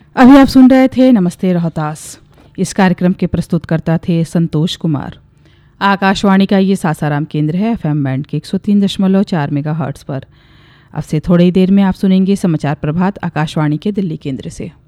अभी आप सुन रहे थे नमस्ते रोहतास। इस कार्यक्रम के प्रस्तुतकर्ता थे संतोष कुमार। आकाशवाणी का ये सासाराम केंद्र है FM बैंड के 103.4 मेगाहर्ट्ज पर। अब से थोड़ी देर में आप सुनेंगे समाचार प्रभात आकाशवाणी के दिल्ली केंद्र से।